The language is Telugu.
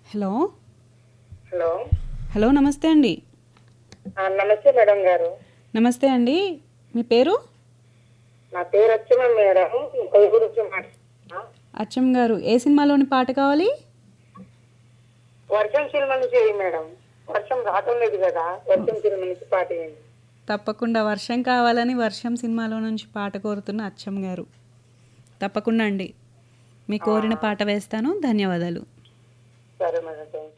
హలో. హలో. హలో, నమస్తే అండి. నమస్తే మేడం గారు. నమస్తే అండి, మీ పేరు? నా పేరు అచ్చమ్మ మేడం. కొయ్య గురించి మాట్లాడుతున్నా. అచ్చం గారు, ఏ సినిమాలోని పాట కావాలి? వర్షం సినిమా నుంచి వేయి మేడం. వర్షం రావటం లేదు కదా, వర్షం సినిమా నుంచి పాట వేయండి. తప్పకుండా, వర్షం కావాలని వర్షం సినిమాలో నుంచి పాట కోరుతున్న అచ్చం గారు. తప్పకుండా అండి, మీ కోరిన పాట వేస్తాను. ధన్యవాదాలు. సరే మేడం, థ్యాంక్ యూ.